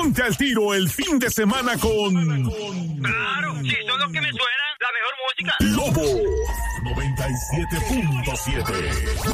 Ponte al tiro el fin de semana con... Claro, si son los que me suenan, la mejor música. Lobo 97.7.